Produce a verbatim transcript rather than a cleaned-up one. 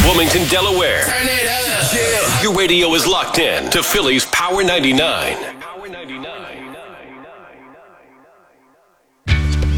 Wilmington, Delaware. Turn it up. Yeah. Your radio is locked in to Philly's Power ninety-nine. Power ninety-nine.